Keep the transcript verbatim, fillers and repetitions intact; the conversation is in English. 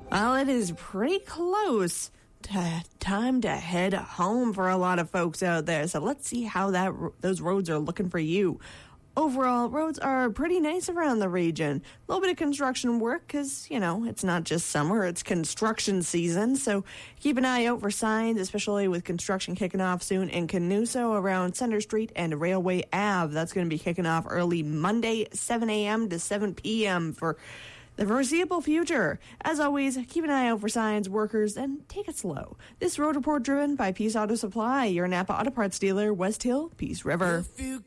Well, it is pretty close to time to head home for a lot of folks out there. So let's see how that those roads are looking for you. Overall, roads are pretty nice around the region. A little bit of construction work because, you know, it's not just summer, it's construction season. So keep an eye out for signs, especially with construction kicking off soon in Canuso around Center Street and Railway Avenue. That's going to be kicking off early Monday, seven a.m. to seven p.m. for the foreseeable future. As always, keep an eye out for signs, workers, and take it slow. This road report driven by Peace Auto Supply, your Napa Auto Parts dealer, West Hill, Peace River. If you